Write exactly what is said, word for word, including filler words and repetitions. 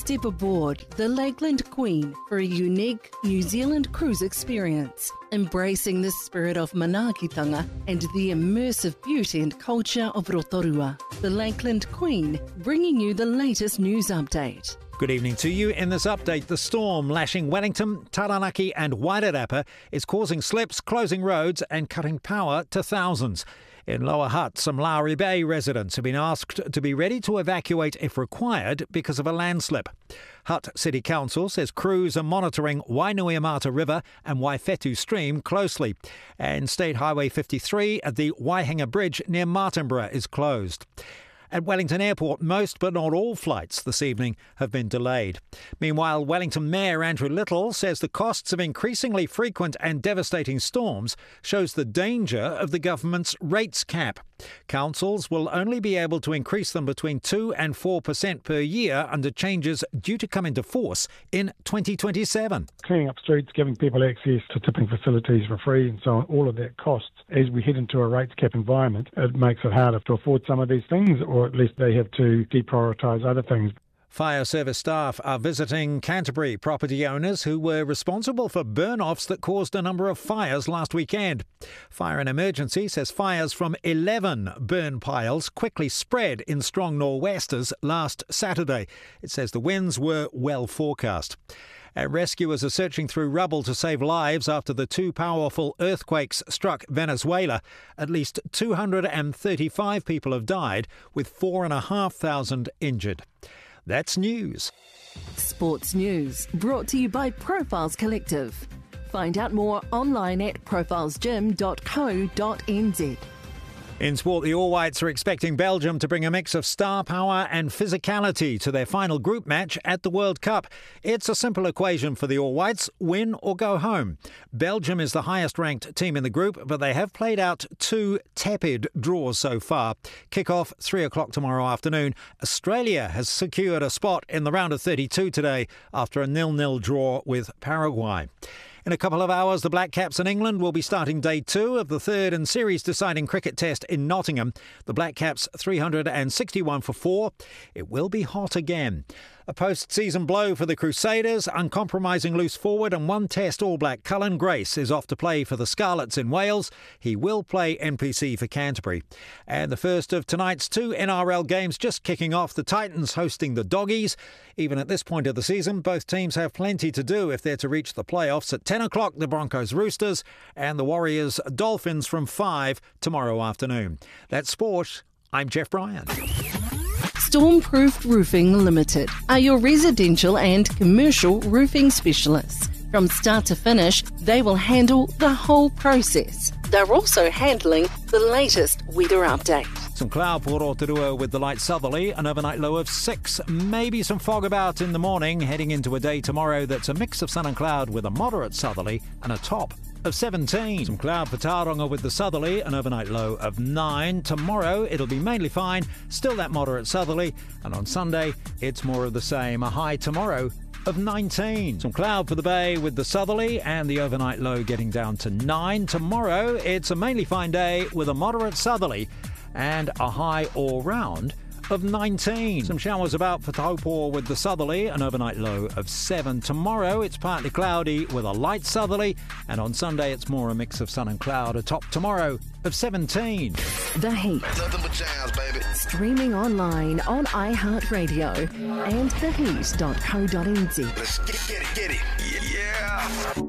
Step aboard the Lakeland Queen for a unique New Zealand cruise experience, embracing the spirit of manaakitanga and the immersive beauty and culture of Rotorua. The Lakeland Queen, bringing you the latest news update. Good evening to you. In this update, the storm lashing Wellington, Taranaki and Wairarapa is causing slips, closing roads and cutting power to thousands. In Lower Hutt, some Lowry Bay residents have been asked to be ready to evacuate if required because of a landslip. Hutt City Council says crews are monitoring Wainuiomata River and Waifetu Stream closely. And State Highway fifty-three at the Waihinga Bridge near Martinborough is closed. At Wellington Airport, most but not all flights this evening have been delayed. Meanwhile, Wellington Mayor Andrew Little says the costs of increasingly frequent and devastating storms shows the danger of the government's rates cap. Councils will only be able to increase them between two and four percent per year under changes due to come into force in twenty twenty-seven. Cleaning up streets, giving people access to tipping facilities for free and so on, all of that costs. As we head into a rates cap environment, it makes it harder to afford some of these things, or at least they have to deprioritise other things. Fire service staff are visiting Canterbury property owners who were responsible for burn-offs that caused a number of fires last weekend. Fire and Emergency says fires from eleven burn piles quickly spread in strong nor'westers last Saturday. It says the winds were well forecast. Uh, rescuers are searching through rubble to save lives after the two powerful earthquakes struck Venezuela. At least two hundred thirty-five people have died, with four thousand five hundred injured. That's news. Sports news brought to you by Profiles Collective. Find out more online at profiles gym dot co dot n z. In sport, the All Whites are expecting Belgium to bring a mix of star power and physicality to their final group match at the World Cup. It's a simple equation for the All Whites: win or go home. Belgium is the highest-ranked team in the group, but they have played out two tepid draws so far. Kick-off three o'clock tomorrow afternoon. Australia has secured a spot in the round of thirty-two today after a nil-nil draw with Paraguay. In a couple of hours, the Black Caps in England will be starting day two of the third and series-deciding cricket test in Nottingham. The Black Caps three hundred sixty-one for four. It will be hot again. A post-season blow for the Crusaders. Uncompromising loose forward and one test All Black Cullen Grace is off to play for the Scarlets in Wales. He will play N P C for Canterbury. And the first of tonight's two N R L games just kicking off. The Titans hosting the Doggies. Even at this point of the season, both teams have plenty to do if they're to reach the playoffs. At ten o'clock, the Broncos Roosters and the Warriors Dolphins from five tomorrow afternoon. That's sport. I'm Jeff Bryan. Stormproof Roofing Limited are your residential and commercial roofing specialists. From start to finish, they will handle the whole process. They're also handling the latest weather update. Some cloud for Rotorua with the light southerly, an overnight low of six. Maybe some fog about in the morning, heading into a day tomorrow that's a mix of sun and cloud with a moderate southerly and a top of seventeen. Some cloud for Tauranga with the southerly, an overnight low of nine. Tomorrow it'll be mainly fine, still that moderate southerly, and on Sunday it's more of the same, a high tomorrow of nineteen. Some cloud for the bay with the southerly and the overnight low getting down to nine. Tomorrow it's a mainly fine day with a moderate southerly and a high all round of nineteen. Some showers about for Taupo with the southerly, an overnight low of seven. Tomorrow it's partly cloudy with a light southerly, and on Sunday it's more a mix of sun and cloud, a top tomorrow of seventeen. The Heat. Nothing but jams, baby. Streaming online on iHeartRadio and the heat dot co dot n z. Let's get it, get it. Yeah.